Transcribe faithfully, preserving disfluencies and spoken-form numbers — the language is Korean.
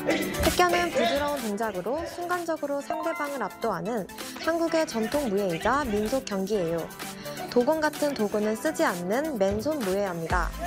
태견은 부드러운 동작으로 순간적으로 상대방을 압도하는 한국의 전통 무예이자 민속 경기예요. 도공 같은 도구는 쓰지 않는 맨손 무예입니다.